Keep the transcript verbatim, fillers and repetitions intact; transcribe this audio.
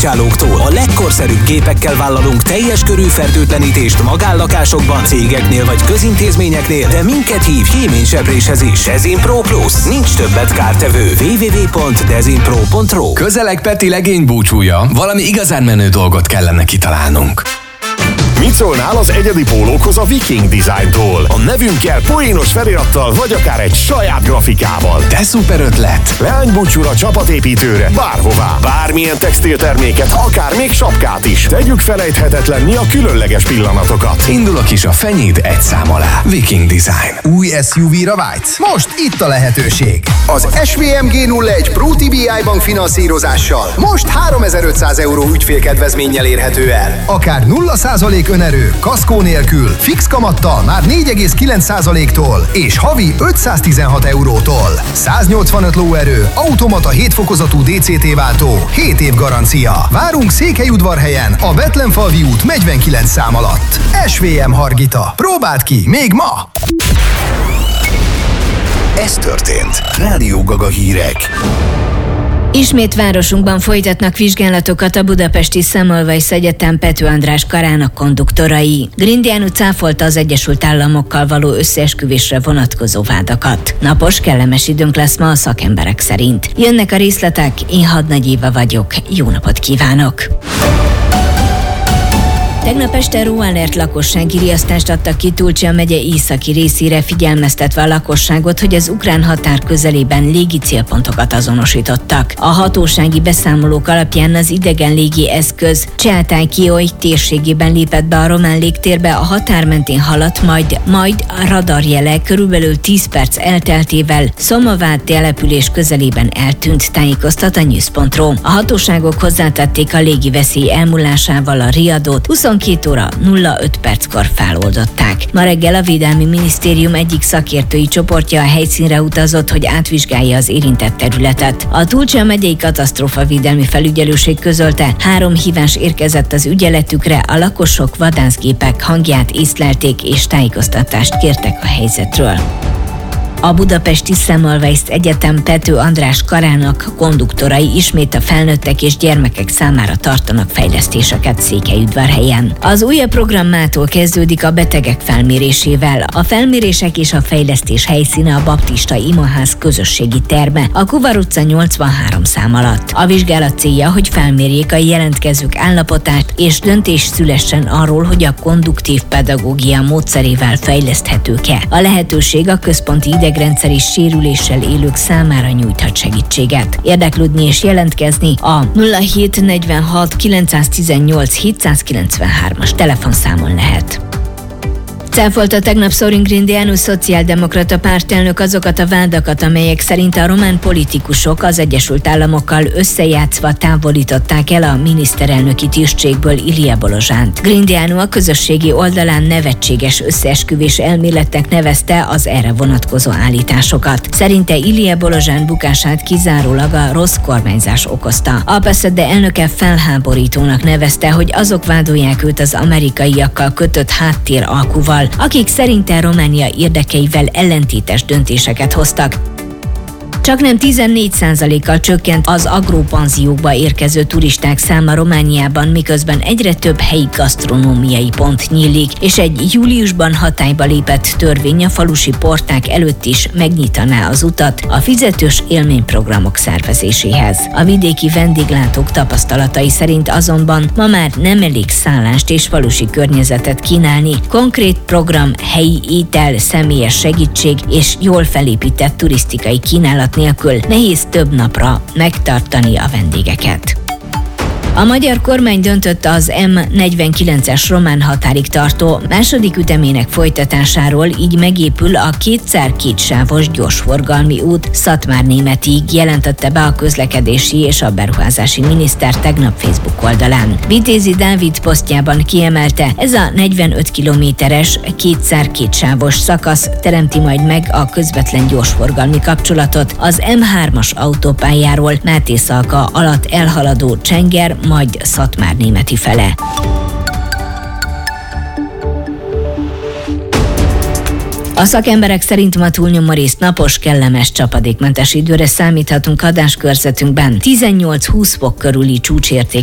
kártyálóktól a legkorszerűbb gépekkel vállalunk teljes körű fertőtlenítést magállakásokban, cégeknél vagy közintézményeknél, de minket hív kéménysepréshez is. Dezinpro Plus. Nincs többet kártevő. double-u double-u double-u pont dezinpro pont ro. Közeleg Peti legény búcsúja. Valami igazán menő dolgot kellene kitalálnunk. Mit szólnál az egyedi pólókhoz a Viking Design-tól? A nevünkkel, poénos felirattal, vagy akár egy saját grafikával. De szuper ötlet! Leánybúcsúra, csapatépítőre, bárhová. Bármilyen textilterméket, akár még sapkát is. Tegyük felejthetetlenni a különleges pillanatokat. Indulok is a fenyéd egy szám alá. Viking Design. Új es u vé-ra vágysz? Most itt a lehetőség. Az es vé em gé nulla egy Pro té bé i Bank finanszírozással most háromezer-ötszáz euró ügyfélkedvezménnyel érhető el. Akár nulla százalék önerő, kaszkó nélkül, fix kamattal már négy egész kilenc százaléktól és havi ötszáztizenhat eurótól. száznyolcvanöt lóerő, automata hét fokozatú dé cé té váltó, hét év garancia. Várunk Székelyudvarhelyen, a Betlenfalvi út negyvenkilenc szám alatt. es vé em Hargita. Próbáld ki még ma! Ez történt. Rádió Gaga hírek. Ismét városunkban folytatnak vizsgálatokat a budapesti Semmelweis Egyetem Pető András karának konduktorai. Grindianu cáfolta az Egyesült Államokkal való összeesküvésre vonatkozó vádakat. Napos, kellemes időnk lesz ma a szakemberek szerint. Jönnek a részletek, én Hadnagy Éva vagyok. Jó napot kívánok! Tegnap este Róalert lakossági riasztást adtak ki Tulcsia megye északi részére, figyelmeztetve a lakosságot, hogy az ukrán határ közelében légi célpontokat azonosítottak. A hatósági beszámolók alapján az idegen légi eszköz Cseátály-Kioj térségében lépett be a román légtérbe, a határ mentén haladt, majd, majd a radarjele körülbelül tíz perc elteltével Szomovád település közelében eltűnt, tájékoztat a News pont ro. A hatóságok hozzátették, a légi veszély elmúlásával a riadót huszonkettő óra nulla öt perckor feloldották. Ma reggel a Védelmi Minisztérium egyik szakértői csoportja a helyszínre utazott, hogy átvizsgálja az érintett területet. A Tulcsia megyei katasztrófavédelmi felügyelőség közölte, három hívás érkezett az ügyeletükre, a lakosok vadászgépek hangját észlelték és tájékoztatást kértek a helyzetről. A budapesti Semmelweis Egyetem Pető András karának konduktorai ismét a felnőttek és gyermekek számára tartanak fejlesztéseket Székelyudvarhelyen. Az újabb program mától kezdődik a betegek felmérésével. A felmérések és a fejlesztés helyszíne a Baptista Imaház közösségi terme, a Kovar utca nyolcvanhárom szám alatt. A vizsgálat célja, hogy felmérjék a jelentkezők állapotát és döntés szülessen arról, hogy a konduktív pedagógia módszerével fejleszthetők-e. A lehetőség a központi idegrendszeri sérüléssel élők számára nyújthat segítséget. Érdeklődni és jelentkezni a nulla hét negyvenhat kilencszáztizennyolc hétszázkilencvenhármas telefonszámon lehet. Cáfolta tegnap Sorin Grindeanu szociáldemokrata pártelnök azokat a vádakat, amelyek szerint a román politikusok az Egyesült Államokkal összejátszva távolították el a miniszterelnöki tisztségből Ilie Bolozsánt. Grindeanu a közösségi oldalán nevetséges összeesküvés elméletnek nevezte az erre vonatkozó állításokat. Szerinte Ilie Bolozsán bukását kizárólag a rossz kormányzás okozta. A pé es zé dé elnöke felháborítónak nevezte, hogy azok vádolják őt az amerikaiakkal kötött háttéralkuval, akik szerinte Románia érdekeivel ellentétes döntéseket hoztak. Csaknem tizennégy százalékkal csökkent az agrópanziókba érkező turisták száma Romániában, miközben egyre több helyi gasztronómiai pont nyílik, és egy júliusban hatályba lépett törvény a falusi porták előtt is megnyitaná az utat a fizetős élményprogramok szervezéséhez. A vidéki vendéglátók tapasztalatai szerint azonban ma már nem elég szállást és falusi környezetet kínálni, konkrét program, helyi étel, személyes segítség és jól felépített turisztikai kínálat nélkül nehéz több napra megtartani a vendégeket. A magyar kormány döntött az em negyvenkilences román határig tartó második ütemének folytatásáról, így megépül a kétszer kétsávos gyorsforgalmi út Szatmár-Németig, jelentette be a közlekedési és a beruházási miniszter tegnap Facebook oldalán. Vitézi Dávid posztjában kiemelte, ez a negyvenöt kilométeres kétszer kétsávos szakasz teremti majd meg a közvetlen gyorsforgalmi kapcsolatot az em hármas autópályáról Máté Szalka alatt elhaladó Csenger, majd Szatmár-Németi fele. A szakemberek szerint ma túlnyomórészt napos, kellemes, csapadékmentes időre számíthatunk adáskörzetünkben. tizennyolc-húsz fok körüli csúcsérték